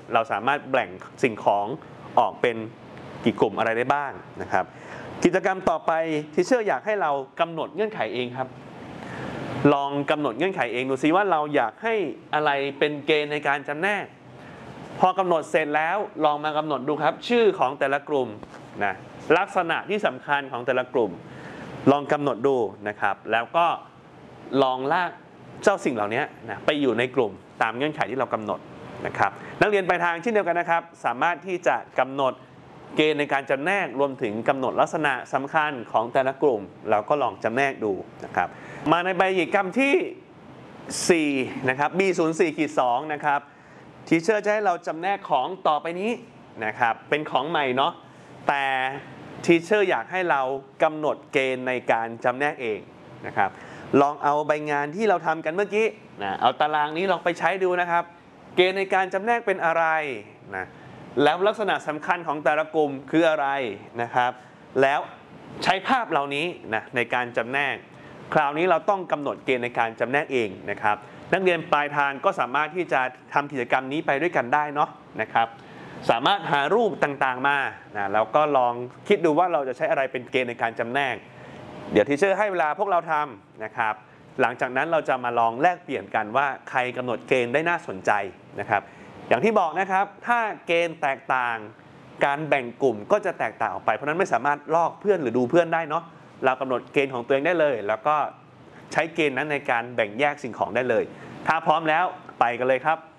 เราสามารถแบ่งสิ่งของออกเป็นกี่กลุ่มอะไรได้บ้างนะครับกิจกรรมต่อไปที่เชื่ออยากให้เรากำหนดเงื่อนไขเองครับลองกำหนดเงื่อนไขเองดูซิว่าเราอยากให้อะไรเป็นเกณฑ์ในการจำแนกพอกำหนดเสร็จแล้วลองมากำหนดดูครับชื่อของแต่ละกลุ่มนะลักษณะที่สำคัญของแต่ละกลุ่มลองกำหนดดูนะครับแล้วก็ลองลากเจ้าสิ่งเหล่านี้นะไปอยู่ในกลุ่มตามเงื่อนไขที่เรากำหนดนะครับนักเรียนปลายทางเช่นเดียวกันนะครับสามารถที่จะกำหนดเกณฑ์ในการจำแนกรวมถึงกำหนดลักษณะสำคัญของแต่ละกลุ่มเราก็ลองจำแนกดูนะครับมาในใบกิจกรรมที่4นะครับ B04-2 นะครับทีเชอร์จะให้เราจำแนกของต่อไปนี้นะครับเป็นของใหม่เนาะแต่ทีเชอร์อยากให้เรากำหนดเกณฑ์ในการจำแนกเองนะครับลองเอาใบงานที่เราทำกันเมื่อกี้นะเอาตารางนี้ลองไปใช้ดูนะครับเกณฑ์ในการจำแนกเป็นอะไรนะแล้วลักษณะสำคัญของแต่ละกลุ่มคืออะไรนะครับแล้วใช้ภาพเหล่านี้นะในการจำแนกคราวนี้เราต้องกำหนดเกณฑ์ในการจำแนกเองนะครับนักเรียนปลายทางก็สามารถที่จะทำกิจกรรมนี้ไปด้วยกันได้เนาะนะครับสามารถหารูปต่างๆมานะแล้วก็ลองคิดดูว่าเราจะใช้อะไรเป็นเกณฑ์ในการจำแนกเดี๋ยวทีเชอร์ให้เวลาพวกเราทำนะครับหลังจากนั้นเราจะมาลองแลกเปลี่ยนกันว่าใครกำหนดเกณฑ์ได้น่าสนใจนะครับอย่างที่บอกนะครับถ้าเกณฑ์แตกต่างการแบ่งกลุ่มก็จะแตกต่างออกไปเพราะนั้นไม่สามารถลอกเพื่อนหรือดูเพื่อนได้เนาะเรากำหนดเกณฑ์ของตัวเองได้เลยแล้วก็ใช้เกณฑ์นั้นในการแบ่งแยกสิ่งของได้เลยถ้าพร้อมแล้วไปกันเลยครับ